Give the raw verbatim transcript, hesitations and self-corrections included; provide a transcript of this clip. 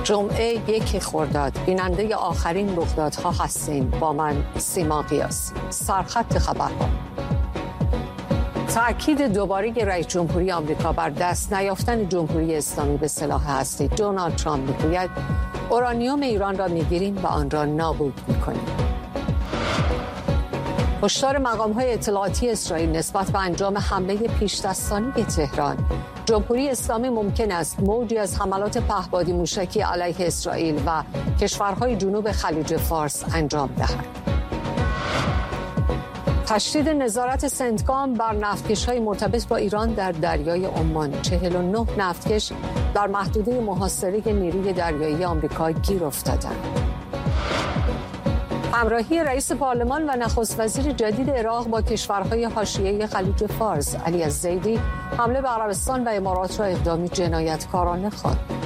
جمعه یک خرداد بیننده آخرین رخدادها هستیم. با من سیما قیاسی. سرخط خبرها. تأکید دوباره رئیس جمهوری آمریکا بر دست نیافتن جمهوری اسلامی به سلاح هستی. دونالد ترامپ میگوید اورانیوم ایران را میگیریم و آن را نابود میکنیم. هشدار مقام‌های اطلاعاتی اسرائیل نسبت به انجام حمله پیش‌دستانه به تهران. جمهوری اسلامی ممکن است موجی از حملات پهپادی موشکی علیه اسرائیل و کشورهای جنوب خلیج فارس انجام دهد. تشدید نظارت سنتکام بر نفتکش‌های مرتبط با ایران در دریای عمان. چهل و نه نفتکش در محدوده محاصره نیروی دریایی آمریکا گیر افتادند. همراهی رئیس پارلمان و نخست وزیر جدید عراق با کشورهای حاشیه خلیج فارس. علی الزیدی حمله به عربستان و امارات را اقدامی جنایتکارانه خواند.